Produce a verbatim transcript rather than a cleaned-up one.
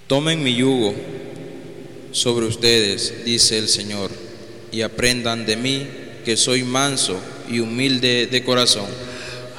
Tomen mi yugo sobre ustedes, dice el Señor, y aprendan de mí, que soy manso y humilde de corazón,